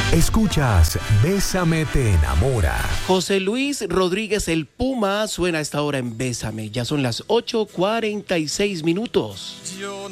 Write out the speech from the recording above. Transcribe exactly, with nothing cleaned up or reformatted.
Escuchas Bésame te enamora. José Luis Rodríguez el Puma suena a esta hora en Bésame. Ya son las ocho cuarenta y seis minutos.